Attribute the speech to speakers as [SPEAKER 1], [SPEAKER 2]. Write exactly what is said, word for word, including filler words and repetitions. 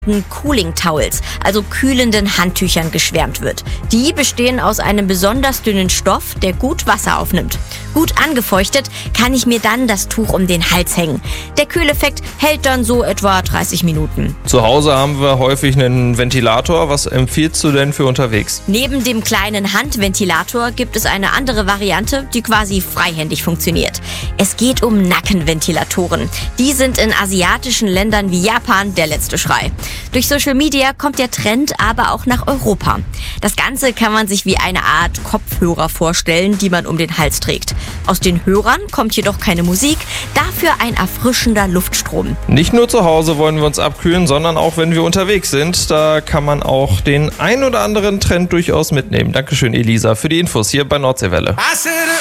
[SPEAKER 1] Cooling Towels, also kühlenden Handtüchern, geschwärmt wird. Die bestehen aus einem besonders dünnen Stoff, der gut Wasser aufnimmt. Gut angefeuchtet kann ich mir dann das Tuch um den Hals hängen. Der Kühleffekt hält dann so etwa dreißig Minuten.
[SPEAKER 2] Zu Hause haben wir häufig einen Ventilator. Was empfiehlst du denn für unterwegs?
[SPEAKER 1] Neben dem kleinen Handventilator gibt es eine andere Variante, die quasi freihändig funktioniert. Es geht um Nackenventilatoren. Die sind in asiatischen Ländern wie Japan der letzte Schrei. Durch Social Media kommt der Trend aber auch nach Europa. Das Ganze kann man sich wie eine Art Kopfhörer vorstellen, die man um den Hals trägt. Aus den Hörern kommt jedoch keine Musik, dafür ein erfrischender Luftstrom.
[SPEAKER 2] Nicht nur zu Hause wollen wir uns abkühlen, sondern auch wenn wir unterwegs sind. Da kann man auch den ein oder anderen Trend durchaus mitnehmen. Dankeschön, Elisa, für die Infos hier bei Nordseewelle.